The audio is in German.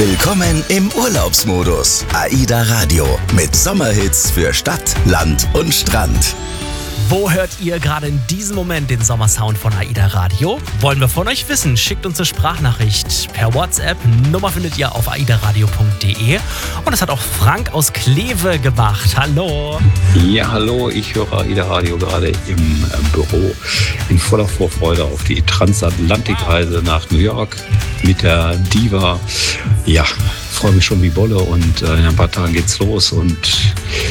Willkommen im Urlaubsmodus. AIDA Radio mit Sommerhits für Stadt, Land und Strand. Wo hört ihr gerade in diesem Moment den Sommersound von AIDA Radio? Wollen wir von euch wissen. Schickt uns eine Sprachnachricht per WhatsApp. Nummer findet ihr auf aidaradio.de. Und das hat auch Frank aus Kleve gemacht. Hallo. Ja, hallo. Ich höre AIDA Radio gerade im Büro in voller Vorfreude auf die Transatlantikreise nach New York mit der Diva. Ja, freue mich schon wie Bolle und in ein paar Tagen geht's los und